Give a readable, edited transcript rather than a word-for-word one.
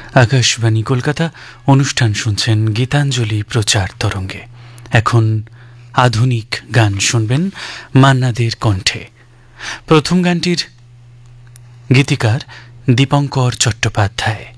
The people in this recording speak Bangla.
আকাশবাণী কলকাতা অনুষ্ঠান শুনছেন গীতাঞ্জলি প্রচার তরঙ্গে। এখন আধুনিক গান শুনবেন মান্নাদের কণ্ঠে। প্রথম গানটির গীতিকার দীপঙ্কর চট্টোপাধ্যায়।